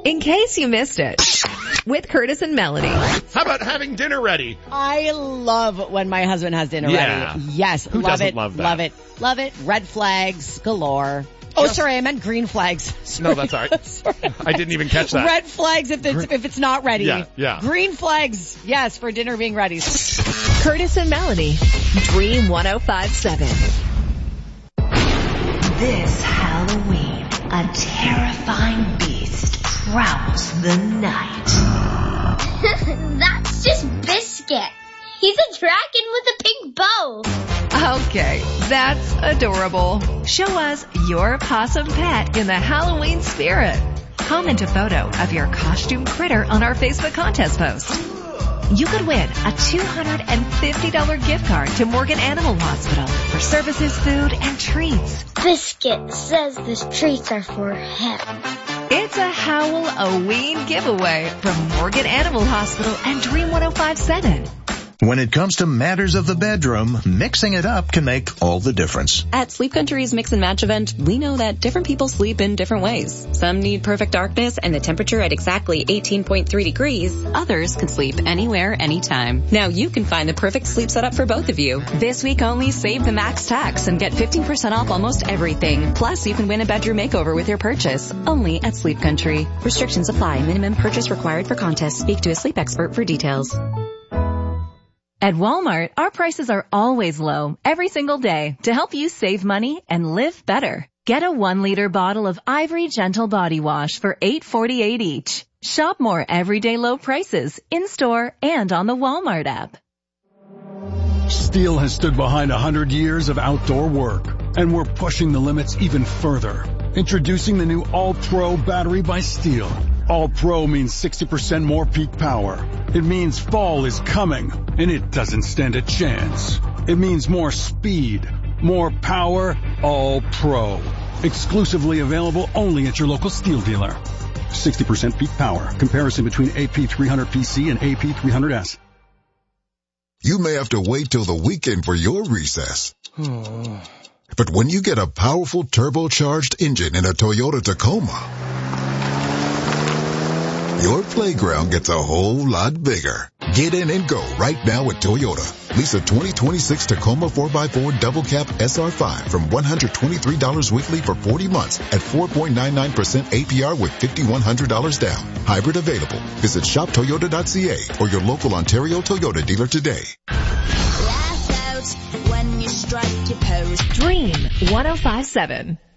In case you missed it, with Curtis and Melanie. How about having dinner ready? I love when my husband has dinner ready. Yes, Who love doesn't it, love that? love it, love it. Red flags galore. Oh, sorry, I meant green flags. Sorry. No, that's all right. Sorry. I didn't even catch that. Red flags if it's not ready. Yeah. Green flags, yes, for dinner being ready. Curtis and Melanie, Dream 105.7. This Halloween, a terrifying beast prowls the night. That's just Biscuit. He's a dragon with a pink bow. Okay, that's adorable. Show us your possum pet in the Halloween spirit. Comment a photo of your costume critter on our Facebook contest post. You could win a $250 gift card to Morgan Animal Hospital for services, food, and treats. Biscuit says the treats are for him. It's a Howl-O-Ween giveaway from Morgan Animal Hospital and Dream 105.7. When it comes to matters of the bedroom, mixing it up can make all the difference. At Sleep Country's Mix and Match event, we know that different people sleep in different ways. Some need perfect darkness and the temperature at exactly 18.3 degrees. Others can sleep anywhere, anytime. Now you can find the perfect sleep setup for both of you. This week only, save the max tax and get 15% off almost everything. Plus, you can win a bedroom makeover with your purchase. Only at Sleep Country. Restrictions apply. Minimum purchase required for contest. Speak to a sleep expert for details. At Walmart, our prices are always low, every single day, to help you save money and live better. Get a 1-liter bottle of Ivory Gentle Body Wash for $8.48 each. Shop more everyday low prices in-store and on the Walmart app. Steel has stood behind 100 years of outdoor work, and we're pushing the limits even further. Introducing the new All-Pro battery by Steel. All-Pro means 60% more peak power. It means fall is coming, and it doesn't stand a chance. It means more speed, more power, All-Pro. Exclusively available only at your local Steel dealer. 60% peak power. Comparison between AP300PC and AP300S. You may have to wait till the weekend for your recess. But when you get a powerful turbocharged engine in a Toyota Tacoma, your playground gets a whole lot bigger. Get in and go right now at Toyota. Lease a 2026 Tacoma 4x4 Double Cab SR5 from $123 weekly for 40 months at 4.99% APR with $5,100 down. Hybrid available. Visit shoptoyota.ca or your local Ontario Toyota dealer today. Laugh out when you strike your pose. Dream 105.7.